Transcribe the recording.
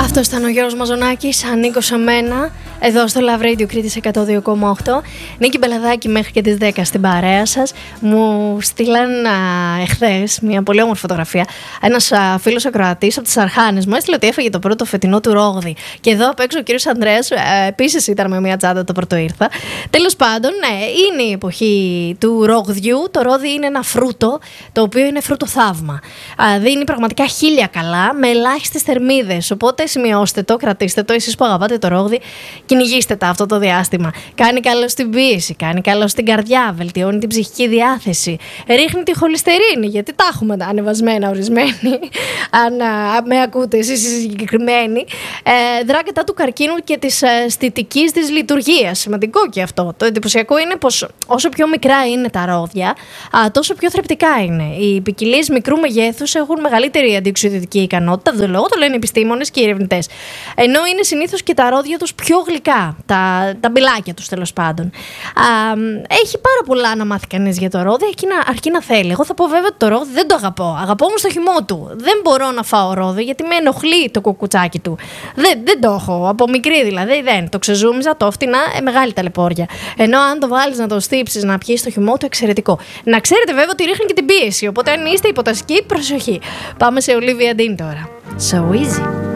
Αυτός ήταν ο Γιώργος Μαζονάκης, ανήκω σε μένα, εδώ στο Love Radio Κρήτης 102,8. Νίκη Μπελαδάκη μέχρι και τις 10 στην παρέα σας. Μου στείλαν εχθές μια πολύ όμορφη φωτογραφία. Ένας φίλος ακροατής από τις Αρχάνες μου έστειλε ότι έφαγε το πρώτο φετινό του ρόγδι. Και εδώ απ' έξω ο κύριος Ανδρέας επίσης ήταν με μια τσάντα το πρώτο ήρθα. Τέλος πάντων, ναι, είναι η εποχή του ρογδιού. Το ρόδι είναι ένα φρούτο, το οποίο είναι φρούτο θαύμα. Δίνει πραγματικά χίλια καλά, με ελάχιστες θερμίδες. Οπότε σημειώστε το, κρατήστε το, εσείς που αγαπάτε το ρόγδι, κυνηγήστε τα αυτό το διάστημα. Κάνει καλό στην πίεση, κάνει καλό στην καρδιά, βελτιώνει την ψυχική διάθεση, ρίχνει τη χολυστερίνη, γιατί τα έχουμε ανεβασμένα ορισμένοι, αν με ακούτε εσείς οι συγκεκριμένοι. Δρά κατά του καρκίνου και της αισθητικής της λειτουργίας. Σημαντικό και αυτό. Το εντυπωσιακό είναι πως όσο πιο μικρά είναι τα ρόδια, τόσο πιο θρεπτικά είναι. Οι ποικιλίες μικρού μεγέθους έχουν μεγαλύτερη αντιοξυδοτική ικανότητα, αυτό το λένε οι επιστήμονες και οι ερευνητές. Ενώ είναι συνήθως και τα ρόδια τους πιο γλυκά, τα μπιλάκια τους τέλος πάντων. Έχει πάρα πολλά να μάθει κανείς για το ρόδι, αρκεί να θέλει. Εγώ θα πω βέβαια ότι το ρόδι δεν το αγαπώ. Αγαπώ όμως το χυμό του. Δεν μπορώ να φάω ρόδι γιατί με ενοχλεί το κουκουτσάκι του. Δεν το έχω. Από μικρή δηλαδή δεν. Το ξεζούμιζα, το φτηνά, μεγάλη ταλαιπώρια. Ενώ αν το βάλεις να το στύψεις, να πιείς το χυμό του, εξαιρετικό. Να ξέρετε βέβαια ότι ρίχνει και την πίεση. Οπότε αν είστε υποτασικοί, προσοχή. Πάμε σε Olivia Dean τώρα. So easy.